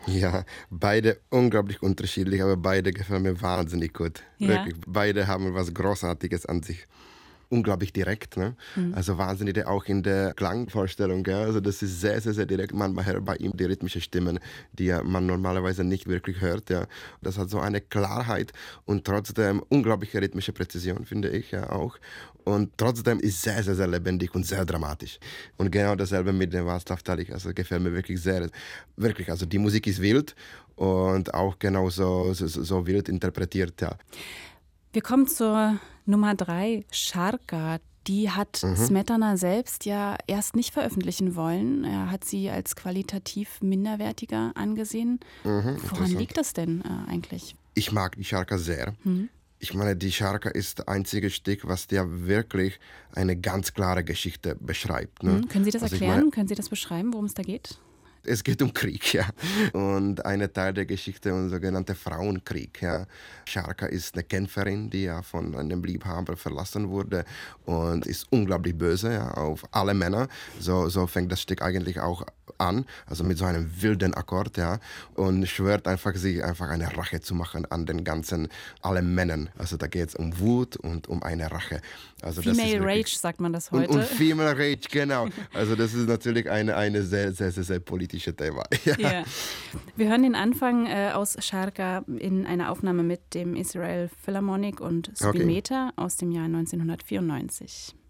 Ja, beide unglaublich unterschiedlich, aber beide gefallen mir wahnsinnig gut. Ja. Wirklich, beide haben was Großartiges an sich. Unglaublich direkt, ne? Mhm. Also wahnsinnig auch in der Klangvorstellung, gell? Also das ist sehr, sehr, sehr direkt. Man hört bei ihm die rhythmische Stimmen, die ja man normalerweise nicht wirklich hört, ja. Das hat so eine Klarheit und trotzdem unglaubliche rhythmische Präzision, finde ich ja auch. Und trotzdem ist sehr, sehr, sehr lebendig und sehr dramatisch. Und genau dasselbe mit dem Václav Talik. Also gefällt mir wirklich sehr. Wirklich, also die Musik ist wild und auch genauso so wild interpretiert, ja. Wir kommen zur Nummer 3, Scharka. Die hat Mhm. Smetana selbst ja erst nicht veröffentlichen wollen. Er hat sie als qualitativ minderwertiger angesehen. Mhm, Woran interessant. liegt das denn eigentlich? Ich mag die Scharka sehr. Hm? Ich meine, die Scharka ist das einzige Stück, was dir wirklich eine ganz klare Geschichte beschreibt. Ne? Hm? Können Sie das Also ich meine, erklären? Können Sie das beschreiben, worum es da geht? es geht um Krieg, ja. Und ein Teil der Geschichte, ein sogenannter Frauenkrieg, ja. Scharka ist eine Kämpferin, die ja von einem Liebhaber verlassen wurde und ist unglaublich böse, ja, auf alle Männer. So fängt das Stück eigentlich auch an, also mit so einem wilden Akkord, ja, und schwört einfach, sich einfach eine Rache zu machen an den ganzen, allen Männern. Also da geht es um Wut und um eine Rache. Also das ist Female wirklich Rage sagt man das und heute. Female Rage, genau. Also das ist natürlich eine sehr, sehr, sehr, sehr politische Thema. Ja. Ja. Wir hören den Anfang aus Scharka in einer Aufnahme mit dem Israel Philharmonic und Okay. Subimeta aus dem Jahr 1994.